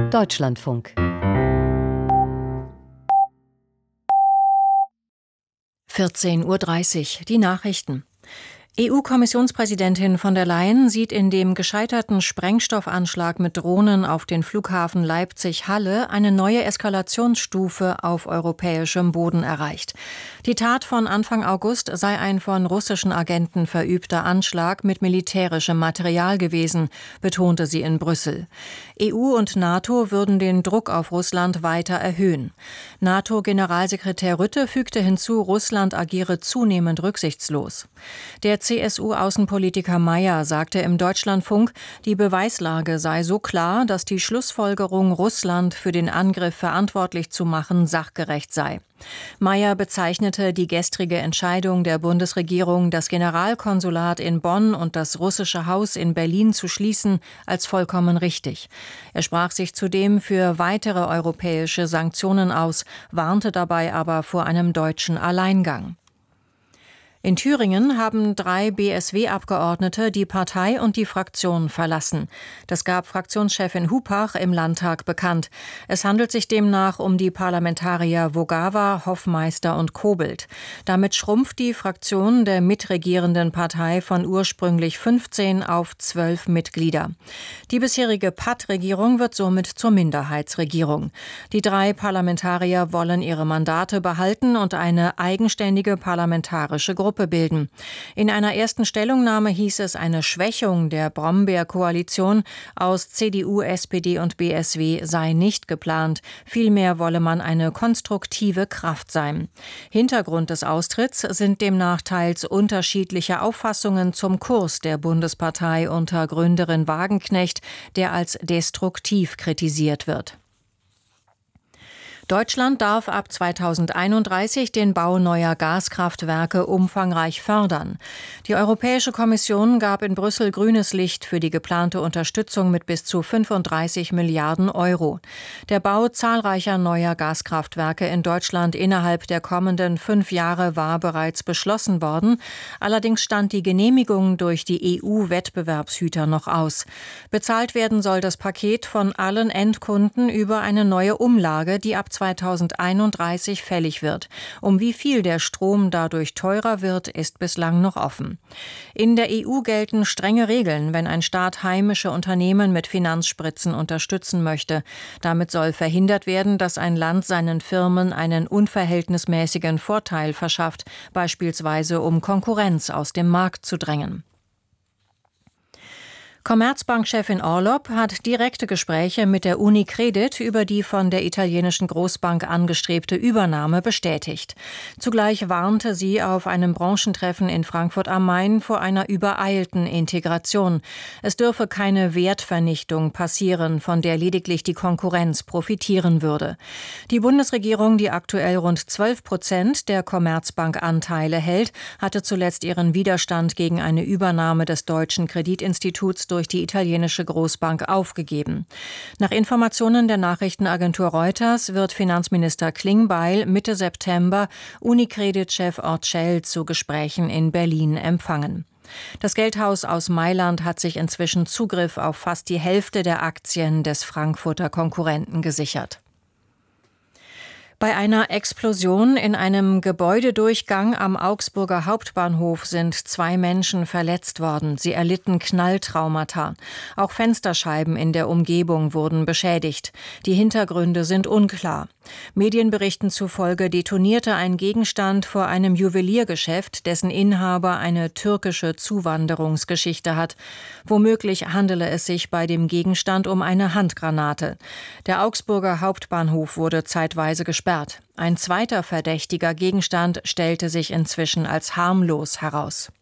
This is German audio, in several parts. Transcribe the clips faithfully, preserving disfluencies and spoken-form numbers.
Deutschlandfunk. vierzehn Uhr dreißig, die Nachrichten. E U-Kommissionspräsidentin von der Leyen sieht in dem gescheiterten Sprengstoffanschlag mit Drohnen auf den Flughafen Leipzig-Halle eine neue Eskalationsstufe auf europäischem Boden erreicht. Die Tat von Anfang August sei ein von russischen Agenten verübter Anschlag mit militärischem Material gewesen, betonte sie in Brüssel. E U und NATO würden den Druck auf Russland weiter erhöhen. NATO-Generalsekretär Rutte fügte hinzu, Russland agiere zunehmend rücksichtslos. Der C S U-Außenpolitiker Mayer sagte im Deutschlandfunk, die Beweislage sei so klar, dass die Schlussfolgerung, Russland für den Angriff verantwortlich zu machen, sachgerecht sei. Mayer bezeichnete die gestrige Entscheidung der Bundesregierung, das Generalkonsulat in Bonn und das russische Haus in Berlin zu schließen, als vollkommen richtig. Er sprach sich zudem für weitere europäische Sanktionen aus, warnte dabei aber vor einem deutschen Alleingang. In Thüringen haben drei B S W-Abgeordnete die Partei und die Fraktion verlassen. Das gab Fraktionschefin Hupach im Landtag bekannt. Es handelt sich demnach um die Parlamentarier Vogava, Hoffmeister und Kobelt. Damit schrumpft die Fraktion der mitregierenden Partei von ursprünglich fünfzehn auf zwölf Mitglieder. Die bisherige P A T-Regierung wird somit zur Minderheitsregierung. Die drei Parlamentarier wollen ihre Mandate behalten und eine eigenständige parlamentarische Gruppe bilden. In einer ersten Stellungnahme hieß es, eine Schwächung der Brombeer-Koalition aus C D U, S P D und B S W sei nicht geplant. Vielmehr wolle man eine konstruktive Kraft sein. Hintergrund des Austritts sind demnach teils unterschiedliche Auffassungen zum Kurs der Bundespartei unter Gründerin Wagenknecht, der als destruktiv kritisiert wird. Deutschland darf ab zweitausendeinunddreißig den Bau neuer Gaskraftwerke umfangreich fördern. Die Europäische Kommission gab in Brüssel grünes Licht für die geplante Unterstützung mit bis zu fünfunddreißig Milliarden Euro. Der Bau zahlreicher neuer Gaskraftwerke in Deutschland innerhalb der kommenden fünf Jahre war bereits beschlossen worden. Allerdings stand die Genehmigung durch die E U-Wettbewerbshüter noch aus. Bezahlt werden soll das Paket von allen Endkunden über eine neue Umlage, die ab zweitausendeinunddreißig fällig wird. Um wie viel der Strom dadurch teurer wird, ist bislang noch offen. In der E U gelten strenge Regeln, wenn ein Staat heimische Unternehmen mit Finanzspritzen unterstützen möchte. Damit soll verhindert werden, dass ein Land seinen Firmen einen unverhältnismäßigen Vorteil verschafft, beispielsweise um Konkurrenz aus dem Markt zu drängen. Commerzbank-Chefin Orlopp hat direkte Gespräche mit der UniCredit über die von der italienischen Großbank angestrebte Übernahme bestätigt. Zugleich warnte sie auf einem Branchentreffen in Frankfurt am Main vor einer übereilten Integration. Es dürfe keine Wertvernichtung passieren, von der lediglich die Konkurrenz profitieren würde. Die Bundesregierung, die aktuell rund zwölf Prozent der Commerzbank-Anteile hält, hatte zuletzt ihren Widerstand gegen eine Übernahme des Deutschen Kreditinstituts durch die italienische Großbank aufgegeben. Nach Informationen der Nachrichtenagentur Reuters wird Finanzminister Klingbeil Mitte September UniCredit-Chef Orcel zu Gesprächen in Berlin empfangen. Das Geldhaus aus Mailand hat sich inzwischen Zugriff auf fast die Hälfte der Aktien des Frankfurter Konkurrenten gesichert. Bei einer Explosion in einem Gebäudedurchgang am Augsburger Hauptbahnhof sind zwei Menschen verletzt worden. Sie erlitten Knalltraumata. Auch Fensterscheiben in der Umgebung wurden beschädigt. Die Hintergründe sind unklar. Medienberichten zufolge detonierte ein Gegenstand vor einem Juweliergeschäft, dessen Inhaber eine türkische Zuwanderungsgeschichte hat. Womöglich handele es sich bei dem Gegenstand um eine Handgranate. Der Augsburger Hauptbahnhof wurde zeitweise gesperrt. Ein zweiter verdächtiger Gegenstand stellte sich inzwischen als harmlos heraus.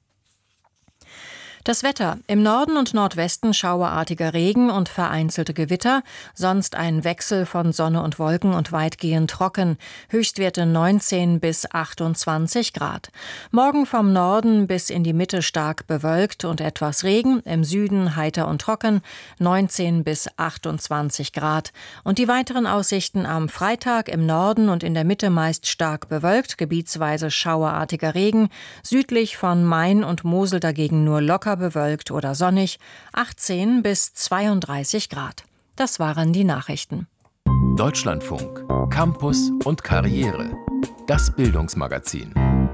Das Wetter: Im Norden und Nordwesten schauerartiger Regen und vereinzelte Gewitter, sonst ein Wechsel von Sonne und Wolken und weitgehend trocken. Höchstwerte neunzehn bis achtundzwanzig Grad. Morgen vom Norden bis in die Mitte stark bewölkt und etwas Regen, im Süden heiter und trocken, neunzehn bis achtundzwanzig Grad. Und die weiteren Aussichten: am Freitag im Norden und in der Mitte meist stark bewölkt, gebietsweise schauerartiger Regen, südlich von Main und Mosel dagegen nur locker bewölkt oder sonnig, achtzehn bis zweiunddreißig Grad. Das waren die Nachrichten. Deutschlandfunk, Campus und Karriere. Das Bildungsmagazin.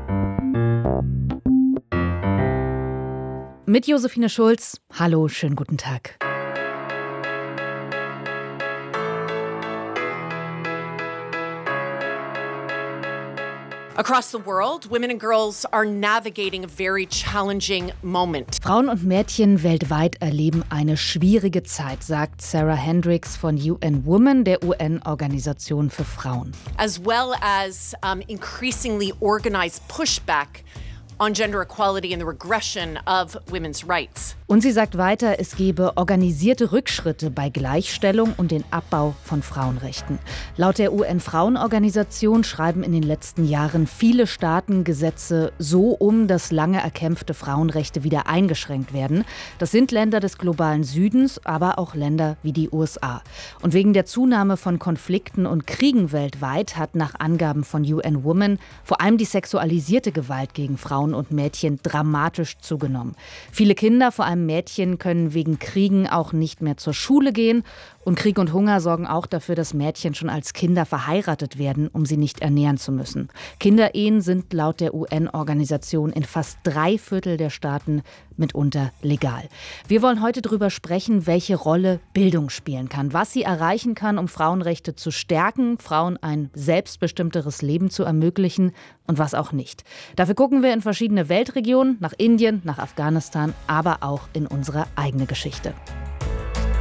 Mit Josephine Schulz. Hallo, schönen guten Tag. Across the world, women and girls are navigating a very challenging moment. Frauen und Mädchen weltweit erleben eine schwierige Zeit, sagt Sarah Hendricks von U N Women, der U N-Organisation für Frauen. As well as um, increasingly organized pushback on gender equality and the regression of women's rights. Und sie sagt weiter, es gebe organisierte Rückschritte bei Gleichstellung und den Abbau von Frauenrechten. Laut der U N-Frauenorganisation schreiben in den letzten Jahren viele Staaten Gesetze so um, dass lange erkämpfte Frauenrechte wieder eingeschränkt werden. Das sind Länder des globalen Südens, aber auch Länder wie die U S A. Und wegen der Zunahme von Konflikten und Kriegen weltweit hat nach Angaben von U N Women vor allem die sexualisierte Gewalt gegen Frauen und Mädchen dramatisch zugenommen. Viele Kinder, vor allem Mädchen, können wegen Kriegen auch nicht mehr zur Schule gehen. Und Krieg und Hunger sorgen auch dafür, dass Mädchen schon als Kinder verheiratet werden, um sie nicht ernähren zu müssen. Kinderehen sind laut der U N-Organisation in fast drei Viertel der Staaten mitunter legal. Wir wollen heute darüber sprechen, welche Rolle Bildung spielen kann, was sie erreichen kann, um Frauenrechte zu stärken, Frauen ein selbstbestimmteres Leben zu ermöglichen und was auch nicht. Dafür gucken wir in verschiedene Weltregionen, nach Indien, nach Afghanistan, aber auch in unsere eigene Geschichte.